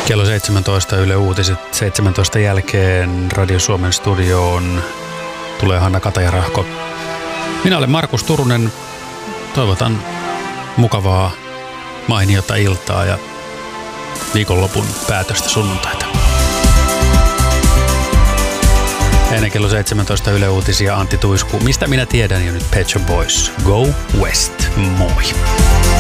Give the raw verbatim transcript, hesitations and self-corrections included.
Kello seitsemäntoista Yle Uutiset. seitsemäntoista jälkeen Radio Suomen studioon tulee Hanna Kataja-Rahko. Minä olen Markus Turunen. Toivotan mukavaa, mainiota iltaa ja viikonlopun päätöstä sunnuntaita. Ennen kello seitsemäntoista Yle Uutisia Antti Tuisku. Mistä minä tiedän jo nyt Pet Shop Boys. Go West. Moi.